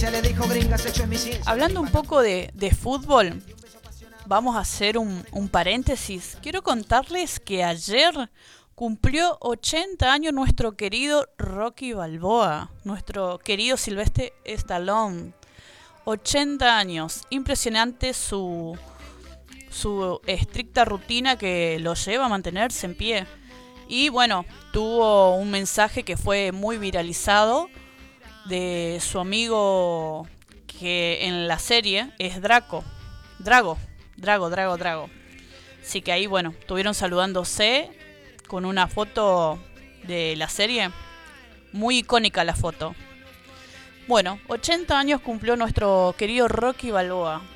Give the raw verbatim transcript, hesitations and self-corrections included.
Hablando un poco de, de fútbol, vamos a hacer un, un paréntesis. Quiero contarles que ayer cumplió ochenta años nuestro querido Rocky Balboa, nuestro querido Sylvester Stallone. ochenta años. Impresionante su, su estricta rutina que lo lleva a mantenerse en pie. Y bueno, tuvo un mensaje que fue muy viralizado de su amigo que en la serie es Draco. Drago, Drago, Drago, Drago. Así que ahí, bueno, estuvieron saludándose con una foto de la serie. Muy icónica la foto. Bueno, ochenta años cumplió nuestro querido Rocky Balboa.